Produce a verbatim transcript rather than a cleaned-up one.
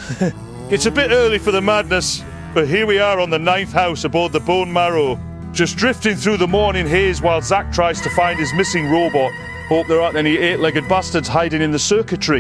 It's a bit early for the madness, but here we are on the ninth house aboard the Bone Marrow, just drifting through the morning haze while Zack tries to find his missing robot. Hope there aren't any eight-legged bastards hiding in the circuitry.